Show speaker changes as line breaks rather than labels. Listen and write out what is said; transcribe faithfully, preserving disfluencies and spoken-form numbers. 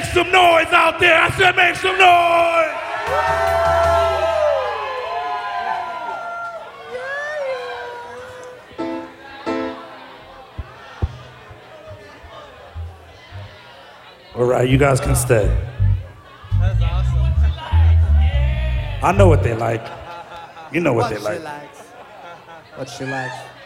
make some noise out there. I said make some noise. All right, you guys can stay.
That's awesome.
I know what they like. You know what
What
they
she
like.
likes. What she likes.